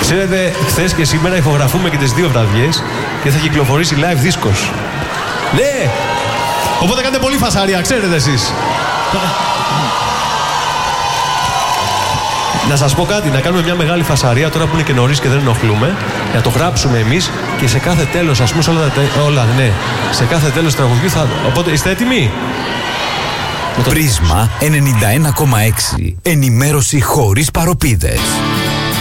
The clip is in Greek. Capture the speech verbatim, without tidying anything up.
Ξέρετε, χθες και σήμερα ηχογραφούμε και τις δύο βραδιές και θα κυκλοφορήσει live δίσκος. Ναι! Οπότε κάνετε πολύ φασαρία, ξέρετε εσείς. Να σας πω κάτι, να κάνουμε μια μεγάλη φασαρία τώρα που είναι και νωρίς και δεν ενοχλούμε, να το γράψουμε εμείς και σε κάθε τέλος, ας πούμε, σε όλα, τα, όλα ναι, σε κάθε τέλος τραγουδιού θα... Οπότε, είστε έτοιμοι? Πρίσμα ενενήντα ένα κόμμα έξι. Ενημέρωση χωρίς παροπίδες.